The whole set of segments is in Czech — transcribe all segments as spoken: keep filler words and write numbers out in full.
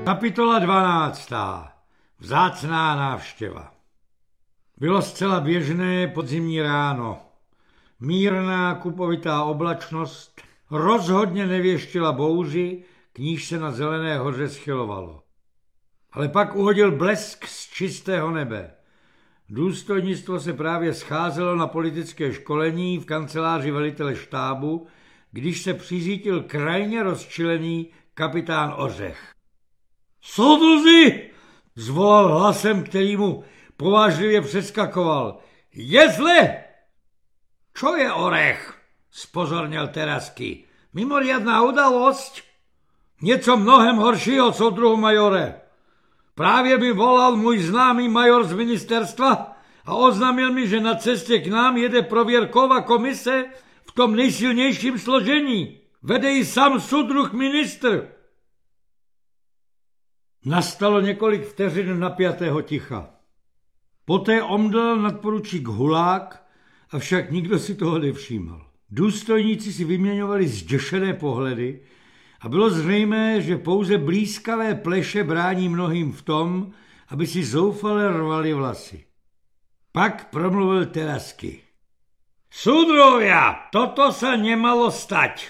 Kapitola dvanáctá. Vzácná návštěva. Bylo zcela běžné podzimní ráno. Mírná kupovitá oblačnost rozhodně nevěštila bouři, k níž se na Zelené hoře schylovalo. Ale pak uhodil blesk z čistého nebe. Důstojnictvo se právě scházelo na politické školení v kanceláři velitele štábu, když se přiřítil krajně rozčilený kapitán Ořech. Soudruzi! Zvolal hlasem, který mu povážlivě přeskakoval. Je zle! Čo je Orech? Spozorněl Terasky. Mimoriadná udalosť? Něco mnohem horšího, soudruhu majore. Právě mi volal můj známý major z ministerstva a oznámil mi, že na cestě k nám jede prověrková komise v tom nejsilnějším složení. Vede ji sám soudruh ministr. Nastalo několik vteřin napjatého ticha. Poté omdlel nadporučík Hulák, avšak nikdo si toho nevšímal. Důstojníci si vyměňovali zděšené pohledy a bylo zřejmé, že pouze blýskavé pleše brání mnohým v tom, aby si zoufale rvali vlasy. Pak promluvil Terasky. Súdrovia, toto sa nemalo stať.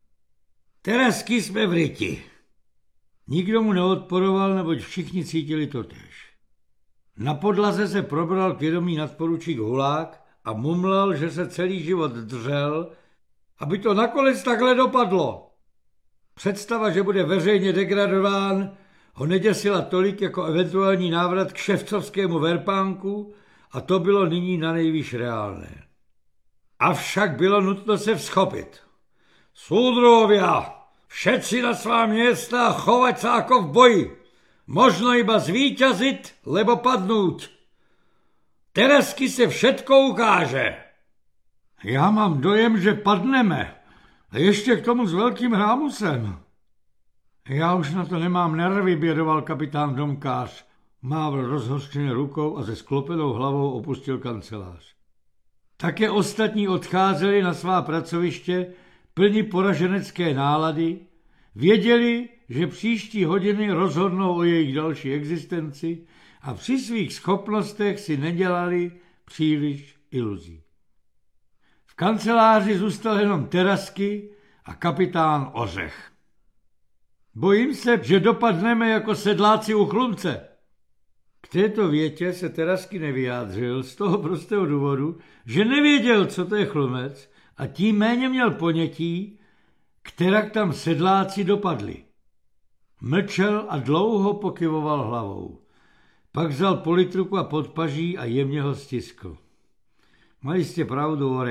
Terasky jsme v ryti. Nikdo mu neodporoval, neboť všichni cítili totéž. Na podlaze se probral k vědomí nadporučík Hulák a mumlal, že se celý život dřel, aby to nakonec takhle dopadlo. Představa, že bude veřejně degradován, ho neděsila tolik jako eventuální návrat k ševcovskému verpánku a to bylo nyní nanejvýš reálné. Avšak bylo nutno se vzchopit. Súdrovia, všetci na svá města chovať sa ako v boji. Možno iba zvíťazit, lebo padnúť. Terasky se všetko ukáže. Já mám dojem, že padneme. A ještě k tomu s velkým hrámusem. Já už na to nemám nervy, bědoval kapitán Domkář. Mávl rozhořčeně rukou a se sklopenou hlavou opustil kancelář. Také ostatní odcházeli na svá pracoviště plní poraženecké nálady, věděli, že příští hodiny rozhodnou o jejich další existenci a při svých schopnostech si nedělali příliš iluzí. V kanceláři zůstal jenom Terasky a kapitán Ořech. Bojím se, že dopadneme jako sedláci u chlumce. K této větě se Terasky nevyjádřil z toho prostého důvodu, že nevěděl, co to je chlumec a tím méně měl ponětí, kterak tam sedláci dopadli. Mlčel a dlouho pokyvoval hlavou. Pak vzal politruku a podpaží a jemně ho stiskl. Mali jste pravdu, Orech.